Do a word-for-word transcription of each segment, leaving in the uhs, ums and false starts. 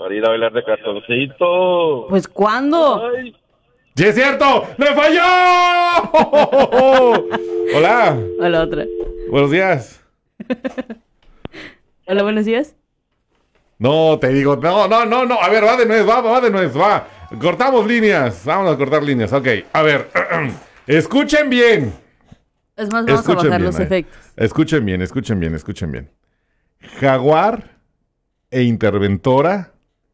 para ir a bailar de cartoncito. Pues, ¿cuándo? Ay. ¡Sí es cierto! ¡Le falló! Hola. Hola, otra. Buenos días. Hola, buenos días. No, te digo, no, no, no, no. A ver, va de nuez, va, va de nuez, va. Cortamos líneas. Vamos a cortar líneas. Ok, a ver. Escuchen bien. Es más, vamos Escuchen a bajar bien, los eh. efectos. Escuchen bien, escuchen bien, escuchen bien. Jaguar e Interventora.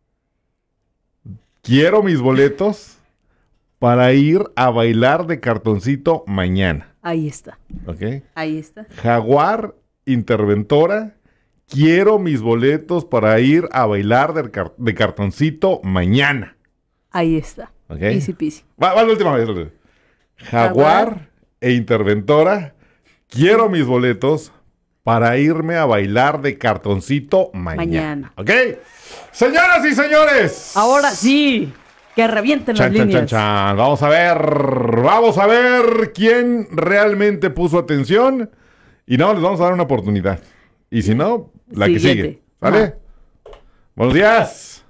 Quiero mis boletos para ir a bailar de cartoncito mañana. Ahí está. ¿Ok? Ahí está. Jaguar, Interventora. Quiero mis boletos para ir a bailar de, car- de cartoncito mañana. Ahí está. ¿Ok? Easy peasy. Va, va la última vez. Jaguar, Jaguar. e Interventora. Quiero mis boletos para irme a bailar de cartoncito mañana. Mañana. ¿Ok? Señoras y señores. Ahora sí. Que revienten Chan, las chan, líneas. chan, chan. Vamos a ver. Vamos a ver quién realmente puso atención. Y no, les vamos a dar una oportunidad. Y si no, la que Siguiente. sigue. ¿Vale? Ajá. Buenos días.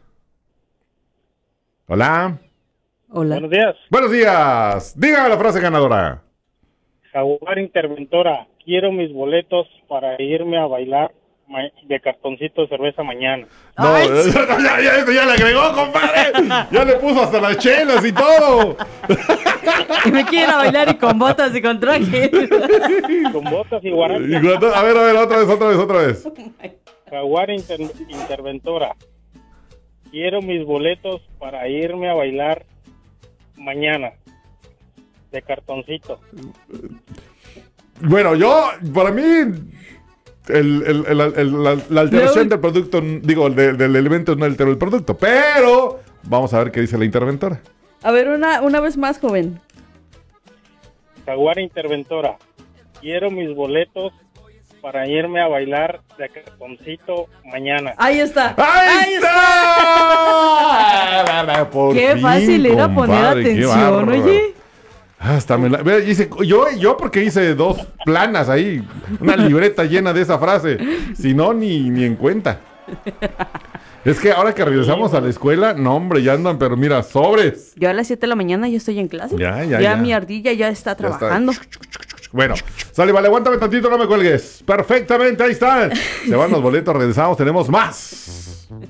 Hola. Hola. Buenos días. Buenos días. Dígame la frase ganadora. Jaguar Interventora. Quiero mis boletos para irme a bailar ma- de cartoncito de cerveza mañana. No, Ay, ya, ya, esto ya le agregó, compadre. Ya le puso hasta las chelas y todo. Y me quieren a bailar y con botas y con traje. Con botas y Y guaracha. cuando- A ver, a ver, otra vez, otra vez, otra vez. Jaguar Inter- Interventora. Quiero mis boletos para irme a bailar mañana de cartoncito. Bueno, yo, para mí, el, el- el- el- la, la alteración Luego- del producto, digo, de- del elemento no alteró el producto, pero vamos a ver qué dice la interventora. A ver, una, una vez más, joven. Jaguar Interventora. Quiero mis boletos para irme a bailar de cartoncito mañana. Ahí está. ¡Ahí, está! Por Qué fin, fácil era poner compadre, qué atención, bárbaro. oye. Hasta me la, ve, hice- yo, yo porque hice dos planas ahí, una libreta llena de esa frase, si no, ni, ni en cuenta. Es que ahora que regresamos a la escuela, no hombre, ya andan, pero mira, sobres. Yo a las siete de la mañana ya estoy en clase. Ya, ya, ya. mi ardilla ya está Ya está. trabajando. Bueno, sale, vale, aguántame tantito, no me cuelgues. Perfectamente, ahí están. Se van los boletos, regresamos, tenemos más.